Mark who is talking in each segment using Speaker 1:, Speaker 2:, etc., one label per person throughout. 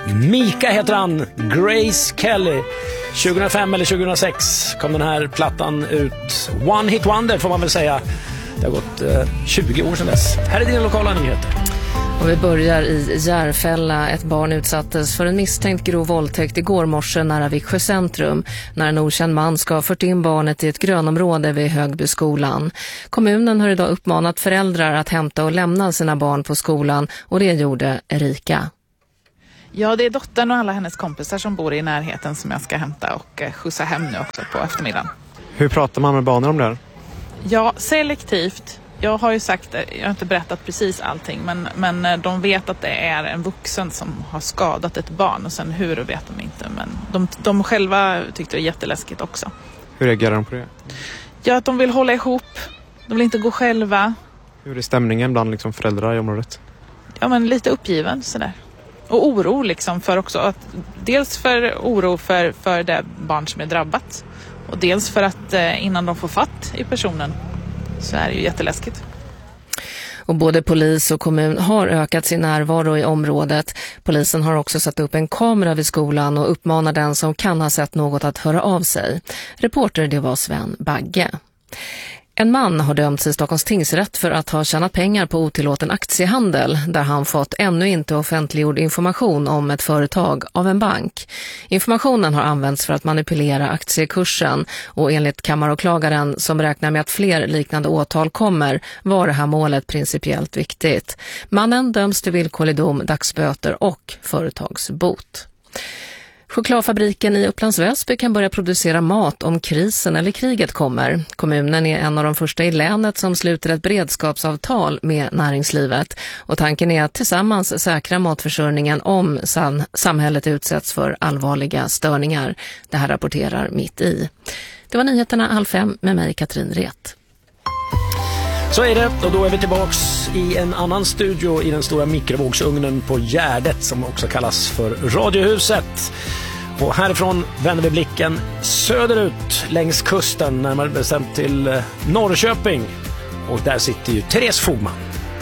Speaker 1: Mika heter han, Grace Kelly. 2005 eller 2006 kom den här plattan ut. One hit wonder får man väl säga. Det har gått 20 år sedan dess. Här är dina lokala nyheter.
Speaker 2: Och vi börjar i Järfälla. Ett barn utsattes för en misstänkt grov våldtäkt igår morse nära Viksjö centrum när en okänd man ska ha fört in barnet i ett grönområde vid Högbyskolan. Kommunen har idag uppmanat föräldrar att hämta och lämna sina barn på skolan, och det gjorde Erika.
Speaker 3: Ja, det är dottern och alla hennes kompisar som bor i närheten som jag ska hämta och skjutsa hem nu också på eftermiddagen.
Speaker 4: Hur pratar man med barnen om det här?
Speaker 3: Ja, selektivt. Jag har ju sagt, jag har inte berättat precis allting, men de vet att det är en vuxen som har skadat ett barn, och sen hur vet de inte. Men de själva tyckte det var jätteläskigt också.
Speaker 4: Hur reagerar de på det?
Speaker 3: Ja, att de vill hålla ihop. De vill inte gå själva.
Speaker 4: Hur är stämningen bland liksom föräldrar i området?
Speaker 3: Ja, men lite uppgiven sådär. Och oro liksom för också att dels för oro för det barn som är drabbat, och dels för att innan de får fatt i personen så är det ju jätteläskigt.
Speaker 2: Och både polis och kommun har ökat sin närvaro i området. Polisen har också satt upp en kamera vid skolan och uppmanar den som kan ha sett något att höra av sig. Reporter, det var Sven Bagge. En man har dömts i Stockholms tingsrätt för att ha tjänat pengar på otillåten aktiehandel där han fått ännu inte offentliggjord information om ett företag av en bank. Informationen har använts för att manipulera aktiekursen, och enligt kammaråklagaren som räknar med att fler liknande åtal kommer var det här målet principiellt viktigt. Mannen döms till villkorlig dom, dagsböter och företagsbot. Chokladfabriken i Upplands Väsby kan börja producera mat om krisen eller kriget kommer. Kommunen är en av de första i länet som sluter ett beredskapsavtal med näringslivet. Och tanken är att tillsammans säkra matförsörjningen om samhället utsätts för allvarliga störningar. Det här rapporterar Mitt i. Det var nyheterna 5:30 med mig, Katrin Ret.
Speaker 1: Så är det, och då är vi tillbaks i en annan studio i den stora mikrovågsugnen på Gärdet som också kallas för Radiohuset. Och härifrån vänder vi blicken söderut längs kusten, närmare bestämt till Norrköping. Och där sitter ju Therese Fogman.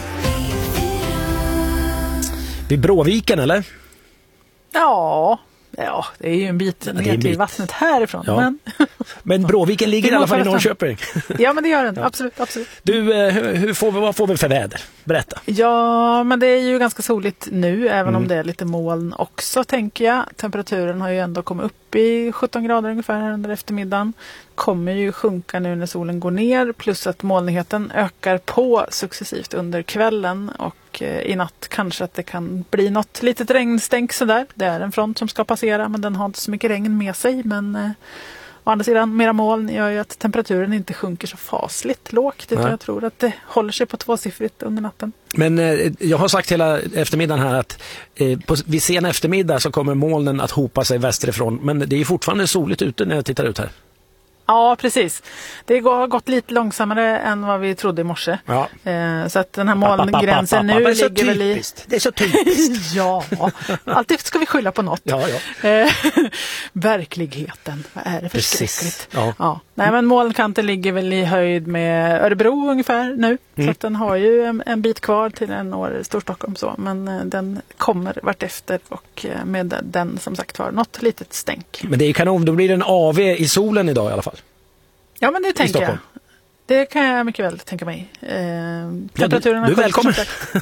Speaker 1: Vid Bråviken, eller?
Speaker 5: Ja, det är ju en bit ner till vattnet härifrån.
Speaker 1: Ja. Men Bråviken ligger i alla fall i Norrköping.
Speaker 5: Ja, men det gör den. Absolut.
Speaker 1: Du, vad får vi för väder? Berätta.
Speaker 5: Ja, men det är ju ganska soligt nu, även om det är lite moln också, tänker jag. Temperaturen har ju ändå kommit upp i 17 grader ungefär här under eftermiddagen. Kommer ju sjunka nu när solen går ner, plus att molnigheten ökar på successivt under kvällen, och i natt kanske att det kan bli något litet regnstänk sådär. Det är en front som ska passera, men den har inte så mycket regn med sig, men å andra sidan, mera moln gör ju att temperaturen inte sjunker så fasligt lågt, utan jag tror att det håller sig på 2-siffrigt under natten. Men
Speaker 1: jag har sagt hela eftermiddagen här att vid sen eftermiddag så kommer molnen att hopa sig västerifrån, men det är fortfarande soligt ute när jag tittar ut här.
Speaker 5: Ja, precis. Det har gått lite långsammare än vad vi trodde i morse. Ja. Så att den här molngränsen nu ligger väl i...
Speaker 1: Det är så typiskt.
Speaker 5: Ja, alltid ska vi skylla på något.
Speaker 1: Ja.
Speaker 5: Verkligheten, vad är det för skräckligt?
Speaker 1: Ja.
Speaker 5: Nej, men molnkanten ligger väl i höjd med Örebro ungefär nu. Så att den har ju en bit kvar till den når Storstockholm så. Men den kommer vart efter, och med den som sagt har något litet stänk.
Speaker 1: Men det är ju kanon, då blir det en AV i solen idag i alla fall.
Speaker 5: Ja, men det tänker jag. Det kan jag mycket väl tänka mig. Temperaturen
Speaker 1: du är välkommen.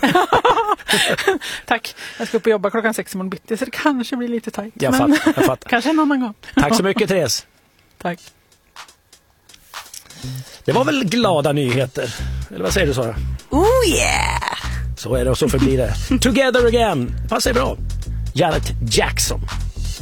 Speaker 5: Tack. Jag ska upp och jobba klockan 6 imorgon bitti, så det kanske blir lite tajt.
Speaker 1: Jag fattar.
Speaker 5: Kanske en annan gång.
Speaker 1: Tack så mycket, Therese.
Speaker 5: Tack.
Speaker 1: Det var väl glada nyheter. Eller vad säger du, Sara?
Speaker 6: Oh yeah!
Speaker 1: Så är det, och så förblir det. Together again. Passar bra. Janet Jackson.